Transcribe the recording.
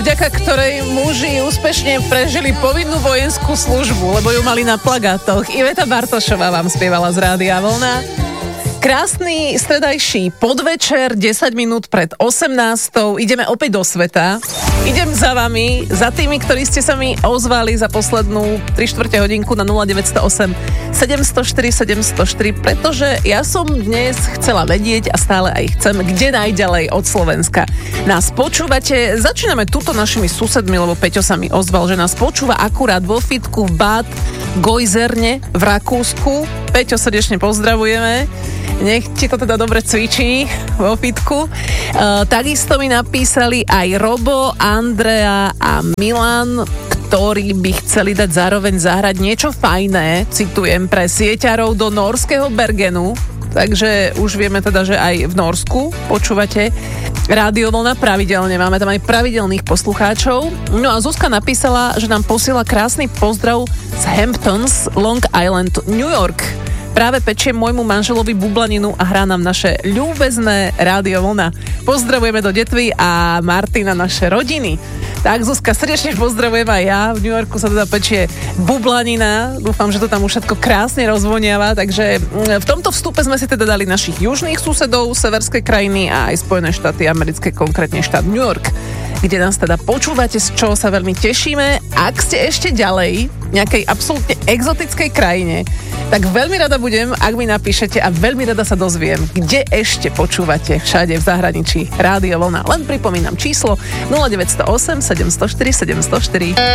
vďaka ktorej muži úspešne prežili povinnú vojenskú službu, lebo ju mali na plagátoch. Iveta Bartošová vám spievala z Rádia Vlna. Krásny stredajší podvečer, 10 minút pred 18. Ideme opäť do sveta. Idem za vami, za tými, ktorí ste sa mi ozvali za poslednú 3/4 hodinku na 0908 704 704, pretože ja som dnes chcela vedieť a stále aj chcem, kde najďalej od Slovenska nás počúvate. Začíname tuto našimi susedmi, lebo Peťo sa mi ozval, že nás počúva akurát vo fitku v Bad Gojzerne v Rakúsku. Peťo, srdečne pozdravujeme. Nech ti to teda dobre cvičí vo fitku. Takisto mi napísali aj Robo, Andrea a Milan, ktorí by chceli dať zároveň zahrať niečo fajné, citujem, pre sieťarov do norského Bergenu. Takže už vieme teda, že aj v Norsku počúvate Rádio Vlna pravidelne. Máme tam aj pravidelných poslucháčov. No a Zuzka napísala, že nám posiela krásny pozdrav z Hamptons, Long Island, New York. Práve pečiem môjmu manželovi bublaninu a hrá nám naše ľúbezné Rádio Vlna. Pozdravujeme do Detvy a Martina, naše rodiny. Tak, Zuzka, srdečne pozdravujem aj ja. V New Yorku sa teda pečie bublanina. Dúfam, že to tam už všetko krásne rozvoniava. Takže v tomto vstupe sme si teda dali našich južných susedov, severské krajiny a aj Spojené štáty americké, konkrétne štát New York, kde nás teda počúvate, z čoho sa veľmi tešíme. Ak ste ešte ďalej nejakej absolútne exotickej krajine, tak veľmi rada budem, ak mi napíšete a veľmi rada sa dozviem, kde ešte počúvate všade v zahraničí Rádio Vlna. Len pripomínam číslo 0908 704 704.